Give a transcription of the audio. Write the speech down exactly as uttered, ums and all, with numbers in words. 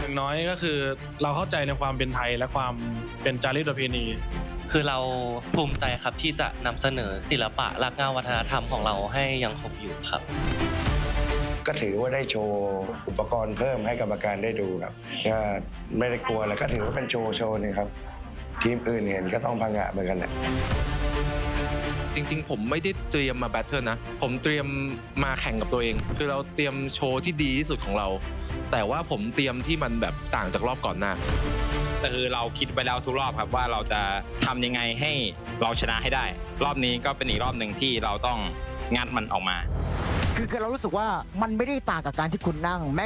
อย่างน้อยก็คือเราเข้าใจในความเป็นไทยและความเป็นจารีตประเพณีคือเราภูมิใจครับที่จะนำเสนอศิลปะรากเหง้าวัฒนธรรมของเราให้ยังคงอยู่ครับก็ถือว่าได้โชว์อุปกรณ์เพิ่มให้กรรมการได้ดูครับก็ไม่ได้กลัวแล้วก็ถือว่าเป็นโชว์โชว์นึงครับทีมอื่นเห็นก็ต้องพังงะเหมือนกันแหละจริงๆผมไม่ได้เตรียมมาแบทเทิลนะผมเตรียมมาแข่งกับตัวเองคือเราเตรียมโชว์ที่ดีที่สุดของเราแต่ว่าผมเตรียมที่มันแบบต่างจากรอบก่อนหน้าแต่คือเราคิดไปแล้วทุกรอบครับว่าเราจะทำยังไงให้เราชนะให้ได้รอบนี้ก็เป็นอีกรอบหนึ่งที่เราต้องงัดมันออกมาคือเรารู้สึกว่ามันไม่ได้ต่างกับการที่คุณนั่ง